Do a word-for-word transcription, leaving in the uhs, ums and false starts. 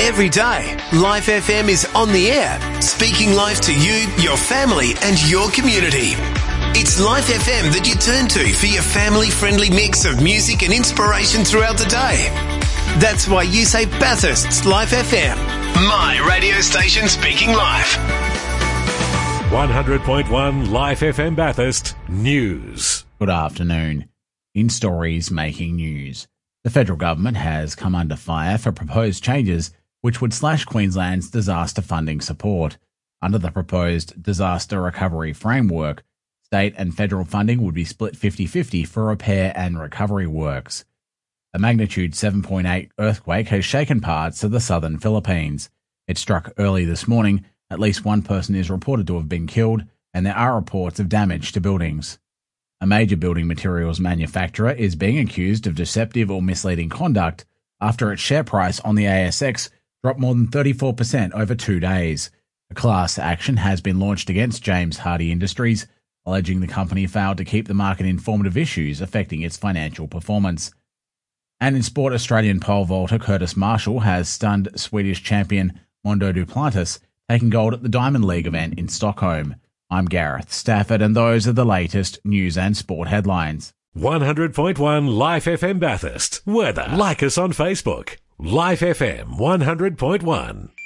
Every day, Life F M is on the air, speaking life to you, your family and your community. It's Life F M that you turn to for your family-friendly mix of music and inspiration throughout the day. That's why you say Bathurst's Life F M, my radio station speaking life. one hundred point one Life F M Bathurst News. Good afternoon. In stories making news, the federal government has come under fire for proposed changes which would slash Queensland's disaster funding support. Under the proposed disaster recovery framework, state and federal funding would be split fifty-fifty for repair and recovery works. A magnitude seven point eight earthquake has shaken parts of the southern Philippines. It struck early this morning. At least one person is reported to have been killed, and there are reports of damage to buildings. A major building materials manufacturer is being accused of deceptive or misleading conduct after its share price on the A S X dropped more than thirty-four percent over two days. A class action has been launched against James Hardie Industries, alleging the company failed to keep the market informed of issues affecting its financial performance. And in sport, Australian pole vaulter Curtis Marshall has stunned Swedish champion Mondo Duplantis, taking gold at the Diamond League event in Stockholm. I'm Gareth Stafford, and those are the latest news and sport headlines. one hundred point one Life F M Bathurst. Weather. Like us on Facebook. Life F M one hundred point one.